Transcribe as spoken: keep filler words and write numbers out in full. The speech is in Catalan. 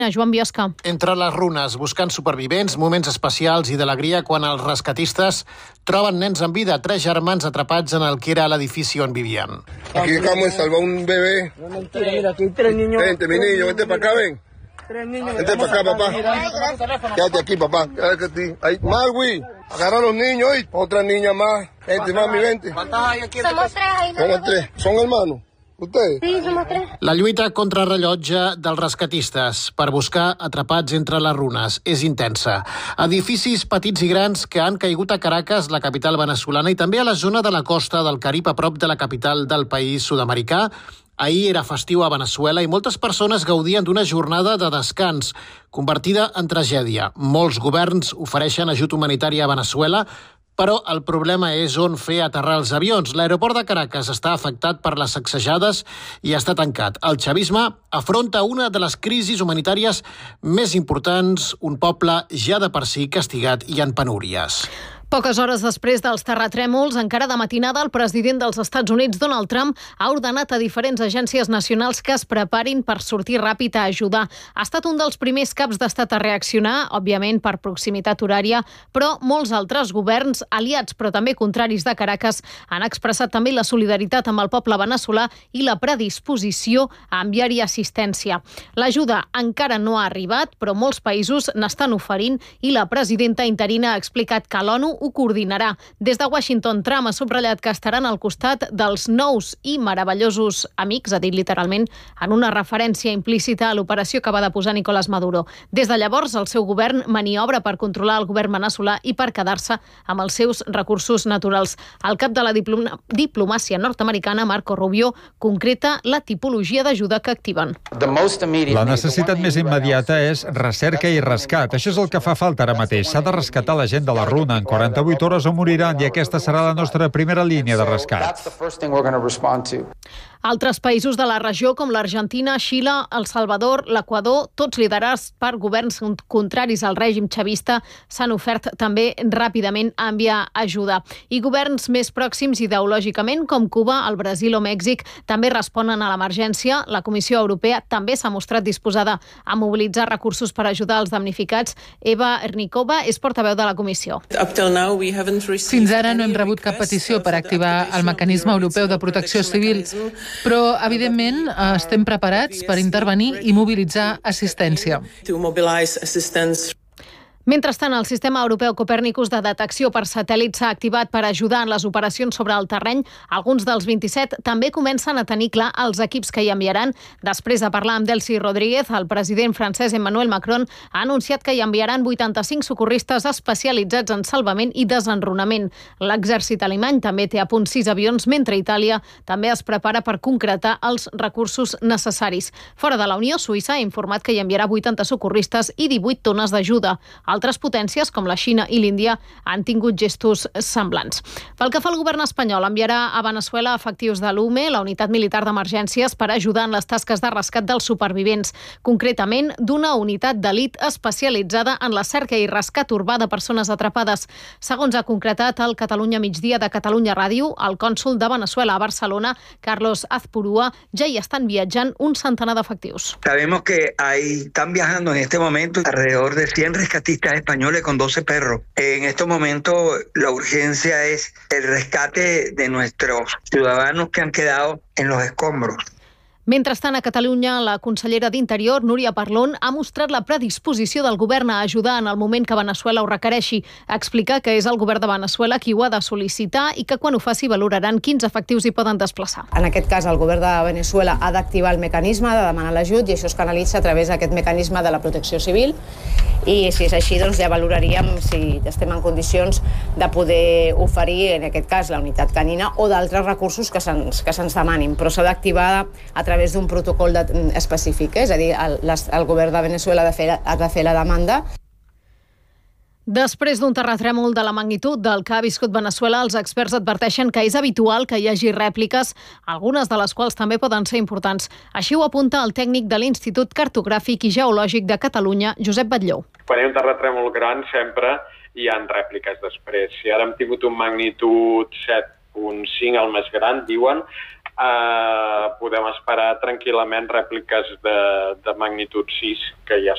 Joan Biosca. Entre les runes, buscant supervivents, moments especials i d'alegria quan els rescatistes troben nens en vida, tres germans atrapats en el que era l'edifici on vivien. Aquí acabamos de salvar un bebé. No, mentira, mira, aquí hay tres niños. Vente, mi niño, vente para acá, ven. Tres niños. Vente para acá, papá. Quédate aquí, papá. Quédate aquí. Ahí, Marwi, agarra a los niños hoy. Otra niña más. Vente, mami, vente. ¿Cuántas hay aquí? Somos tres ahí. Somos tres. ¿Son hermanos? ¿Ustedes? Sí, somos tres. La lluita contra rellotge dels rescatistes per buscar atrapats entre les runes és intensa. Edificis petits i grans que han caigut a Caracas, la capital venezolana, i també a la zona de la costa del Carib, a prop de la capital del país sud-americà. Ahir era festiu a Veneçuela i moltes persones gaudien d'una jornada de descans, convertida en tragèdia. Molts governs ofereixen ajut humanitari a Veneçuela, però el problema és on fer aterrar els avions. L'aeroport de Caracas està afectat per les sacsejades i està tancat. El chavisme afronta una de les crisis humanitàries més importants, un poble ja de per si castigat i en penúries. Poques hores després dels terratrèmols, encara de matinada, el president dels Estats Units, Donald Trump, ha ordenat a diferents agències nacionals que es preparin per sortir ràpid a ajudar. Ha estat un dels primers caps d'estat a reaccionar, òbviament per proximitat horària, però molts altres governs, aliats però també contraris de Caracas, han expressat també la solidaritat amb el poble veneçolà i la predisposició a enviar-hi assistència. L'ajuda encara no ha arribat, però molts països n'estan oferint i la presidenta interina ha explicat que l'ONU ho coordinarà. Des de Washington, Trump ha subratllat que estaran al costat dels nous i meravellosos amics, ha dit literalment, en una referència implícita a l'operació que va deposar Nicolás Maduro. Des de llavors, el seu govern maniobra per controlar el govern veneçolà i per quedar-se amb els seus recursos naturals. El cap de la diploma, diplomàcia nord-americana, Marco Rubio, concreta la tipologia d'ajuda que activen. La necessitat més immediata és recerca i rescat. Això és el que fa falta ara mateix. S'ha de rescatar la gent de la runa en quaranta-vuit hores o moriran, i aquesta serà la nostra primera línia de rescat. Altres països de la regió, com l'Argentina, Xile, El Salvador, l'Equador, tots liderats per governs contraris al règim xavista, s'han ofert també ràpidament a enviar ajuda. I governs més pròxims ideològicament, com Cuba, el Brasil o Mèxic, també responen a l'emergència. La Comissió Europea també s'ha mostrat disposada a mobilitzar recursos per ajudar els damnificats. Eva Ernikova és portaveu de la Comissió. Fins ara no hem rebut cap petició per activar el mecanisme europeu de protecció civil, però, evidentment, estem preparats per intervenir i mobilitzar assistència. Mentrestant, el sistema europeu Copernicus de detecció per satèl·lit s'ha activat per ajudar en les operacions sobre el terreny. Alguns dels vint-i-set també comencen a tenir clar els equips que hi enviaran. Després de parlar amb Delcy Rodríguez, el president francès Emmanuel Macron ha anunciat que hi enviaran vuitanta-cinc socorristes especialitzats en salvament i desenrunament. L'exèrcit alemany també té a punt sis avions, mentre Itàlia també es prepara per concretar els recursos necessaris. Fora de la Unió, Suïssa ha informat que hi enviarà vuitanta socorristes i divuit tones d'ajuda. Altres potències, com la Xina i l'Índia, han tingut gestos semblants. Pel que fa al govern espanyol, enviarà a Veneçuela efectius de l'U M E, la unitat militar d'emergències, per ajudar en les tasques de rescat dels supervivents, concretament d'una unitat d'elit especialitzada en la cerca i rescat urbà de persones atrapades. Segons ha concretat el Catalunya Migdia de Catalunya Ràdio, el cònsol de Veneçuela a Barcelona, Carlos Azpurúa, ja hi estan viatjant un centenar d'efectius. Sabemos que hay, están viajando en este momento alrededor de cien rescatistas españoles con doce perros. En estos momentos la urgencia es el rescate de nuestros ciudadanos que han quedado en los escombros. Mentrestant, a Catalunya, la consellera d'Interior, Núria Parlon, ha mostrat la predisposició del govern a ajudar en el moment que Veneçuela ho requereixi. Explica que és el govern de Veneçuela qui ho ha de sol·licitar i que quan ho faci valoraran quins efectius hi poden desplaçar. En aquest cas, el govern de Veneçuela ha d'activar el mecanisme de demanar l'ajut i això es canalitza a través d'aquest mecanisme de la protecció civil. I si és així, doncs ja valoraríem si estem en condicions de poder oferir, en aquest cas, la unitat canina o d'altres recursos que se'ns que se'ns demanin, però s'ha d'activar a través d'un protocol de, específic, eh? És a dir, el, el govern de Veneçuela ha de, fer, ha de fer la demanda. Després d'un terratrèmol de la magnitud del que ha viscut Veneçuela, els experts adverteixen que és habitual que hi hagi rèpliques, algunes de les quals també poden ser importants. Així ho apunta el tècnic de l'Institut Cartogràfic i Geològic de Catalunya, Josep Batlló. Quan hi ha un terratrèmol gran sempre hi ha rèpliques després. Si ara hem tingut un magnitud set punt cinc, el més gran, diuen, eh, podem esperar tranquil·lament rèpliques de, de magnitud sis, que ja